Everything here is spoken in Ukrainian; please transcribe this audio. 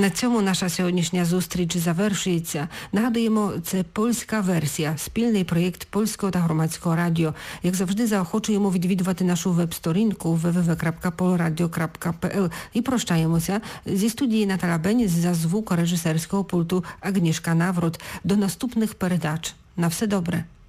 На цьому наша сьогоднішня зустріч завершується. Нагадуємо, це польська версія, спільний проєкт Польського та Громадського радіо. Як завжди, заохочуємо відвідувати нашу веб-сторінку www.polradio.pl і прощаємося. Зі студії Наталя Беніс, за звукорежисерського пульту Агнішка Наврот. До наступних передач. На все добре.